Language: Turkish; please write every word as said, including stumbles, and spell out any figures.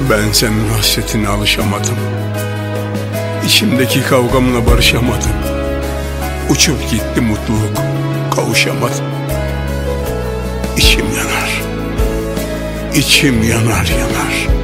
Ben senin hasretine alışamadım. İçimdeki kavgamla barışamadım. Uçup gitti mutluluk, kavuşamadım. İçim yanar, içim yanar yanar.